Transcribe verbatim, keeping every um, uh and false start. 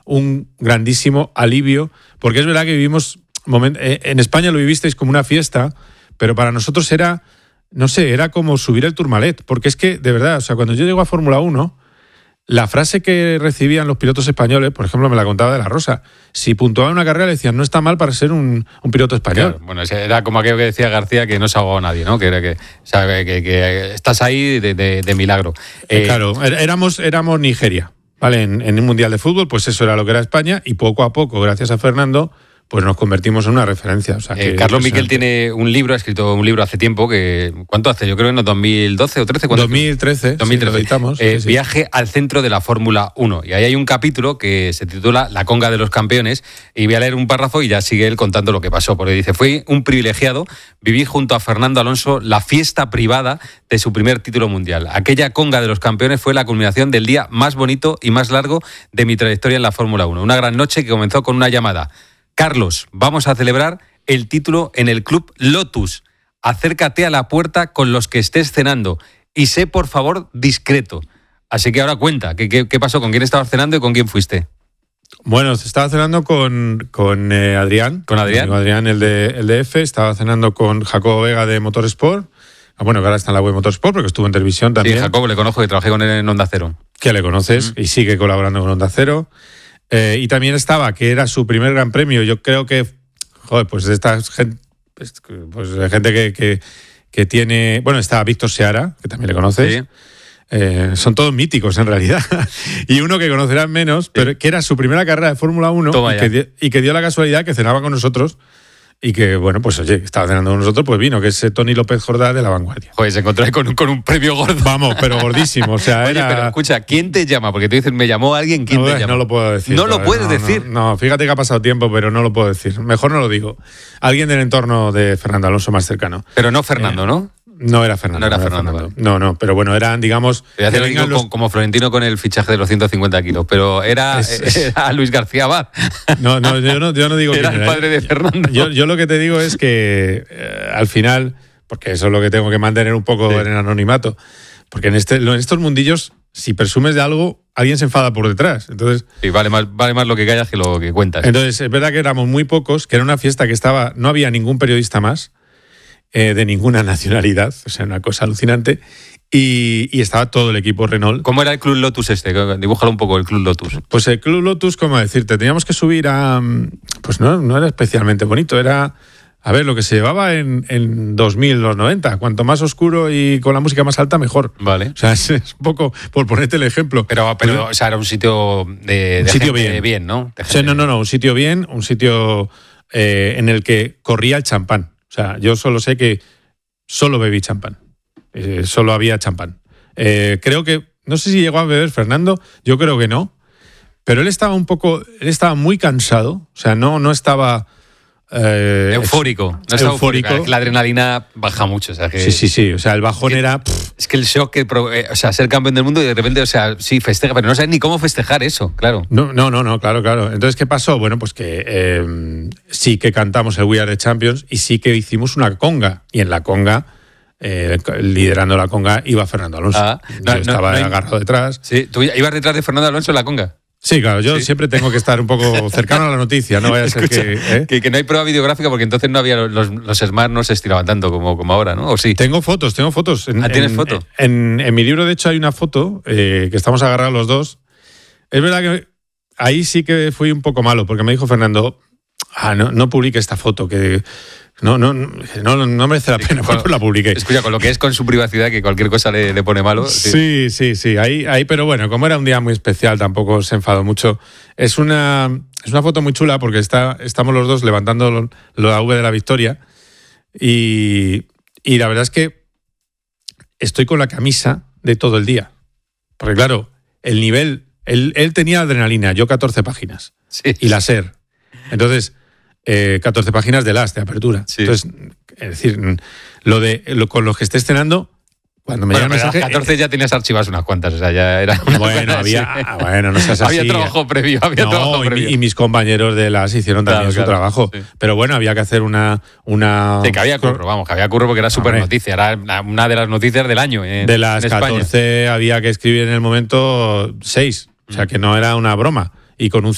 un grandísimo alivio, porque es verdad que vivimos, moment- en España lo vivisteis como una fiesta, pero para nosotros era, no sé, era como subir el Tourmalet, porque es que, de verdad, o sea, cuando yo llego a Fórmula uno, la frase que recibían los pilotos españoles, por ejemplo, me la contaba De La Rosa, si puntuaban una carrera le decían, no está mal para ser un, un piloto español. Claro, bueno, era como aquello que decía García, que no se ha ahogado nadie, ¿no? Que, era que, o sea, que, que estás ahí de, de, de milagro. Eh, claro, éramos, éramos Nigeria, ¿vale? En, en un mundial de fútbol, pues eso era lo que era España, y poco a poco, gracias a Fernando, pues nos convertimos en una referencia. O sea, que, eh, Carlos Miquel tiene un libro, ha escrito un libro hace tiempo, que ¿cuánto hace? Yo creo que en dos mil doce o trece. dos mil trece, dos mil trece. Sí, lo editamos. Eh, sí, sí. Viaje al centro de la Fórmula uno. Y ahí hay un capítulo que se titula La conga de los campeones, y voy a leer un párrafo y ya sigue él contando lo que pasó, porque dice, fue un privilegiado vivir junto a Fernando Alonso la fiesta privada de su primer título mundial. Aquella conga de los campeones fue la culminación del día más bonito y más largo de mi trayectoria en la Fórmula uno. Una gran noche que comenzó con una llamada. Carlos, vamos a celebrar el título en el Club Lotus. Acércate a la puerta con los que estés cenando y sé, por favor, discreto. Así que ahora cuenta, ¿qué, qué, qué pasó? ¿Con quién estabas cenando y con quién fuiste? Bueno, estaba cenando con, con eh, Adrián. ¿Con Adrián? Con Adrián, el de, el de F. Estaba cenando con Jacobo Vega de Motorsport. Ah, bueno, que ahora está en la web Motorsport porque estuvo en televisión también. Sí, Jacobo le conozco, que trabajé con él en Onda Cero. Que le conoces mm. y sigue colaborando con Onda Cero. Eh, y también estaba, que era su primer gran premio. Yo creo que, joder, pues de esta gente, pues de gente que, que, que tiene... Bueno, está Víctor Seara, que también le conoces. Sí. Eh, son todos míticos, en realidad. Y uno que conocerán menos, sí. pero que era su primera carrera de Fórmula uno y que, y que dio la casualidad que cenaba con nosotros. Y que, bueno, pues oye, estaba cenando con nosotros, pues vino, que es Tony López Jordá de La Vanguardia. Joder, se encontró con, con un premio gordo. Vamos, pero gordísimo. O sea, oye, era... pero escucha, ¿quién te llama? Porque tú dices, me llamó alguien, ¿quién no, te llama? No lo puedo decir. ¿No lo puedes no, decir? No, no, fíjate que ha pasado tiempo, pero no lo puedo decir. Mejor no lo digo. Alguien del entorno de Fernando Alonso más cercano. Pero no Fernando, eh, ¿no? No era Fernando. No era, no era Fernando, Fernando. Vale. No, no, pero bueno, eran, digamos... Hacer los... como, como Florentino con el fichaje de los ciento cincuenta kilos, pero era, es, es... era Luis García Abad. No, no, yo no, yo no digo... Era el padre de Fernando. Yo, yo lo que te digo es que eh, al final, porque eso es lo que tengo que mantener un poco sí. en el anonimato, porque en, este, en estos mundillos, si presumes de algo, alguien se enfada por detrás. Entonces, sí, vale más, vale más lo que callas que lo que cuentas. Entonces, es verdad que éramos muy pocos, que era una fiesta que estaba... No había ningún periodista más, Eh, de ninguna nacionalidad, o sea, una cosa alucinante, y, y estaba todo el equipo Renault. ¿Cómo era el Club Lotus este? Dibújalo un poco, el Club Lotus. Pues el Club Lotus, ¿cómo decirte? Teníamos que subir a... Pues no, no era especialmente bonito, era... A ver, lo que se llevaba en, en dos mil, los noventa, cuanto más oscuro y con la música más alta, mejor. Vale. O sea, es, es un poco por ponerte el ejemplo. Pero, pero, pero o sea, era un sitio de, de un sitio gente bien. bien, ¿no? O sea, no, no, no, un sitio bien, un sitio eh, en el que corría el champán. O sea, yo solo sé que solo bebí champán. Eh, solo había champán. Eh, creo que, no sé si llegó a beber Fernando, yo creo que no, pero él estaba un poco, él estaba muy cansado, o sea, no, no estaba... Eh, eufórico. No estaba eufórico. eufórico. La adrenalina baja mucho. O sea, que, sí, sí, sí. O sea, el bajón es que, era... Pff. Es que el shock, que, o sea, ser campeón del mundo y de repente, o sea, sí, festeja, pero no sabes ni cómo festejar eso, claro. No, no, no, no, claro, claro. Entonces, ¿qué pasó? Bueno, pues que eh, sí que cantamos el We Are the Champions y sí que hicimos una conga. Y en la conga, eh, liderando la conga, iba Fernando Alonso. Ah, no, yo estaba no, no, agarrado detrás. Sí, ¿tú ibas detrás de Fernando Alonso en la conga? Sí, claro, yo ¿Sí? siempre tengo que estar un poco cercano a la noticia, no vaya a ser Escucha, que, ¿eh? que... Que no hay prueba videográfica porque entonces no había los, los Smart no se estiraban tanto como, como ahora, ¿no? ¿O sí? Tengo fotos, tengo fotos. En, ¿Ah, tienes en, foto? En, en, en mi libro, de hecho, hay una foto eh, que estamos agarrados los dos. Es verdad que ahí sí que fui un poco malo porque me dijo Fernando, ah, no, no publique esta foto, que... No, no, no, no merece la pena, por la publiqué. Escucha, con lo que es con su privacidad, que cualquier cosa le, le pone malo. Sí, sí, sí, sí ahí, ahí, pero bueno, como era un día muy especial, tampoco se enfadó mucho. Es una, es una foto muy chula porque está, estamos los dos levantando la V de la victoria y, y la verdad es que estoy con la camisa de todo el día. Porque claro, el nivel, él, él tenía adrenalina, yo catorce páginas. Sí. Y la SER. Entonces... Eh, catorce páginas de las de apertura. Sí. Entonces, es decir, lo de lo, con los que estés cenando, cuando me bueno, llega el mensaje. catorce eh, ya tenías archivadas unas cuantas, o sea, ya era. Una bueno, había. Sí. Bueno, no seas así. Había trabajo previo, había no, trabajo y, previo. Y mis compañeros de las hicieron también claro, su claro, trabajo. Sí. Pero bueno, había que hacer una. una... Sí, que había curro, vamos, que había curro porque era súper noticia, era una de las noticias del año. En, de las en catorce España. Había que escribir en el momento seis, o sea, que no era una broma. Y con un